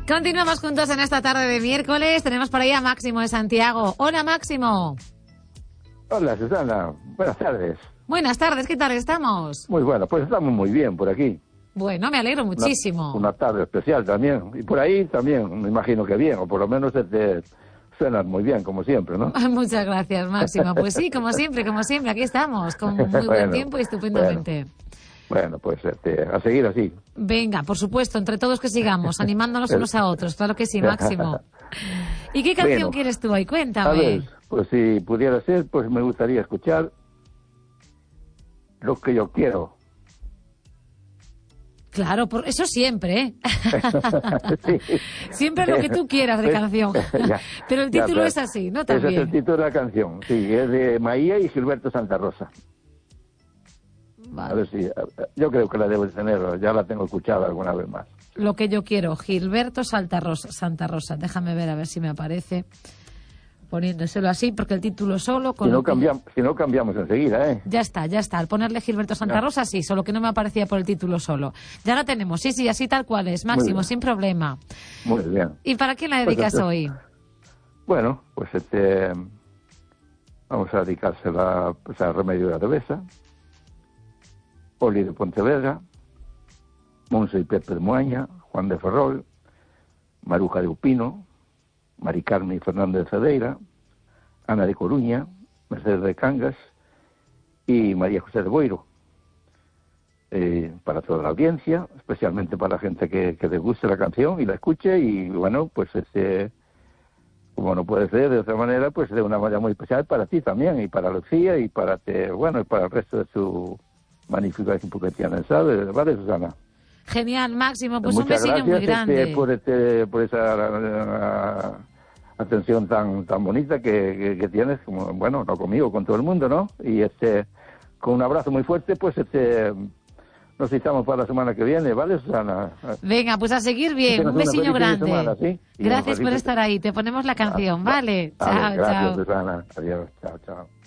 Continuamos juntos en esta tarde de miércoles. Tenemos por ahí a Máximo de Santiago. Hola, Máximo. Hola, Susana. Buenas tardes. Buenas tardes, ¿qué tal estamos? Muy bueno, pues estamos muy bien por aquí. Bueno, me alegro muchísimo. Una tarde especial también. Y por ahí también, me imagino que bien, o por lo menos te suenan muy bien, como siempre, ¿no? Muchas gracias, Máximo. Pues sí, como siempre, aquí estamos, con muy buen tiempo y estupendamente. Bueno, pues a seguir así. Venga, por supuesto, entre todos que sigamos, animándonos unos a otros, claro que sí, Máximo. ¿Y qué canción quieres tú hoy? Cuéntame. A ver, pues si pudiera ser, pues me gustaría escuchar Lo que yo quiero. Claro, por eso siempre, ¿eh? Sí. Siempre lo que tú quieras de canción. Pero el título es así, ¿no? También. Ese es el título de la canción, sí, es de Maía y Gilberto Santa Rosa. Vale. A ver si, yo creo que la debo tener, ya la tengo escuchada alguna vez más. Lo que yo quiero, Gilberto Santa Rosa. Déjame ver a ver si me aparece poniéndoselo así, porque el título solo... Si no cambiamos enseguida, ¿eh? Ya está. Al ponerle Gilberto Santa Rosa, sí, solo que no me aparecía por el título solo. Ya la tenemos, sí, así tal cual es, Máximo, sin problema. Muy bien. ¿Y para quién la dedicas hoy? Bueno, pues vamos a dedicársela pues, a Remedio de Arabesa, Oli de Pontevedra, Monse y Pepe de Moaña, Juan de Ferrol, Maruja de Upino, Mari Carmen y Fernández de Cedeira, Ana de Coruña, Mercedes de Cangas y María José de Boiro. Para toda la audiencia, especialmente para la gente que les guste la canción y la escuche, y bueno, pues como no puede ser de otra manera, pues de una manera muy especial para ti también, y para Lucía, y para y para el resto de su magnífico equipo que tienen, ¿sabes? ¿Vale, Susana? Genial, Máximo, pues muchas un besillo muy grande. por esa atención tan bonita que tienes, como, bueno, no conmigo, con todo el mundo, ¿no? Y con un abrazo muy fuerte, pues nos citamos para la semana que viene, ¿vale, Susana? Venga, pues a seguir bien, un besillo grande. Semana, ¿sí? Gracias por estar ahí, te ponemos la canción, ¿vale? Vale, Chao, gracias, chao. Susana. Adiós, chao.